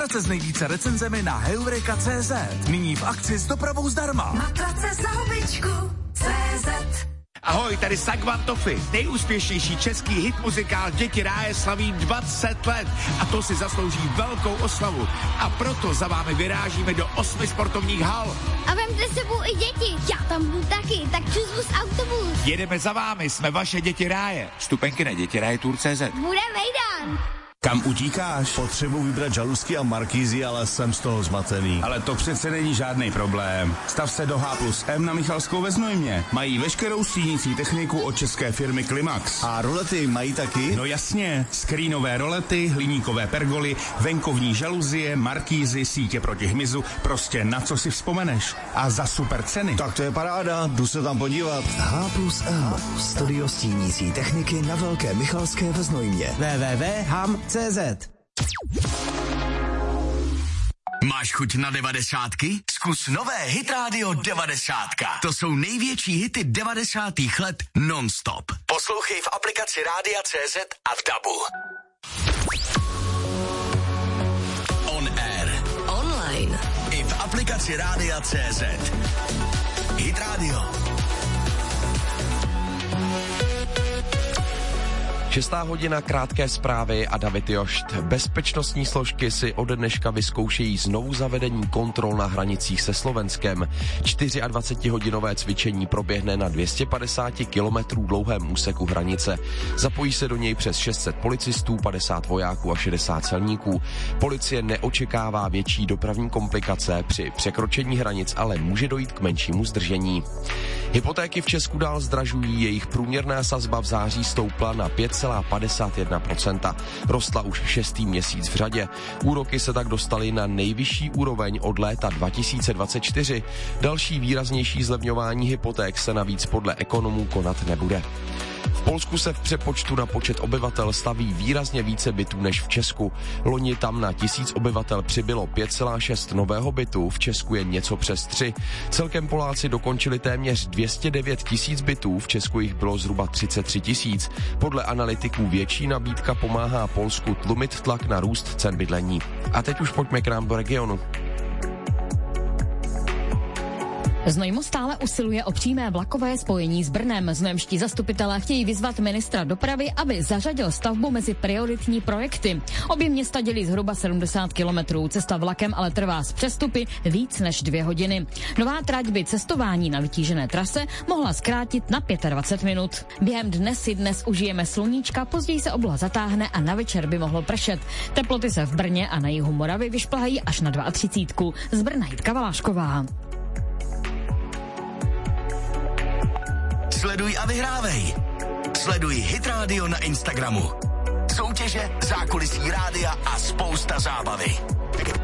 Matrace s nejvíce recenzemi na Heureka.cz. Nyní v akci s dopravou zdarma. Matrace za hubičku.cz. Ahoj, tady Sagvan Toffy, nejúspěšnější český hit muzikál Děti ráje slaví 20 let a to si zaslouží velkou oslavu. A proto za vámi vyrážíme do 8 sportovních hal. A vemte sebou i děti, já tam budu taky, tak čus autobus. Jedeme za vámi, jsme vaše Děti ráje. Vstupenky na dětirajetur.cz. Bude mejdan. Kam utíkáš? Potřebuji vybrat žaluzky a markízy, ale jsem z toho zmatený. Ale to přece není žádný problém. Stav se do H+M na Michalskou ve Znojmě. Mají veškerou stínící techniku od české firmy Klimax. A rolety mají taky? No jasně, skrínové rolety, hliníkové pergoly, venkovní žaluzie, markízy, sítě proti hmyzu, prostě na co si vzpomeneš. A za super ceny. Tak to je paráda, jdu se tam podívat. H+M, studio stínící techniky na Velké Michalské ve Znojmě. www.ham.cz. Máš chuť na 90ky? Zkus nové Hit Radio 90. To jsou největší hity 90. let non-stop. Poslouchej v aplikaci Rádia CZ a v DABu. On air. Online. I v aplikaci Rádia CZ. Hit Radio. 6. hodina, krátké zprávy a David Jošt. Bezpečnostní složky si ode dneška vyzkoušejí znovu zavedení kontrol na hranicích se Slovenskem. 24-hodinové cvičení proběhne na 250 kilometrů dlouhém úseku hranice. Zapojí se do něj přes 600 policistů, 50 vojáků a 60 celníků. Policie neočekává větší dopravní komplikace při překročení hranic, ale může dojít k menšímu zdržení. Hypotéky v Česku dál zdražují, jejich průměrná sazba v září stoupla na 5,51%. Rostla už 6. měsíc v řadě. Úroky se tak dostaly na nejvyšší úroveň od léta 2024. Další výraznější zlevňování hypoték se navíc podle ekonomů konat nebude. V Polsku se v přepočtu na počet obyvatel staví výrazně více bytů než v Česku. Loni tam na 1000 obyvatel přibylo 5,6 nového bytu, v Česku je něco přes 3. Celkem Poláci dokončili téměř 209 000 bytů, v Česku jich bylo zhruba 33 000. Podle analytiků větší nabídka pomáhá Polsku tlumit tlak na růst cen bydlení. A teď už pojďme k nám do regionu. Znojmo stále usiluje o přímé vlakové spojení s Brnem. Znojemští zastupitelé chtějí vyzvat ministra dopravy, aby zařadil stavbu mezi prioritní projekty. Obě města dělí zhruba 70 kilometrů. Cesta vlakem ale trvá z přestupy víc než 2 hodiny. Nová trať by cestování na vytížené trase mohla zkrátit na 25 minut. Během dne si dnes užijeme sluníčka, později se obloha zatáhne a na večer by mohlo pršet. Teploty se v Brně a na jihu Moravy vyšplhají až na 32. Z Brna Jitka Valášková. Sleduj a vyhrávej. Sleduj Hit Radio na Instagramu. Soutěže, zákulisí rádia a spousta zábavy.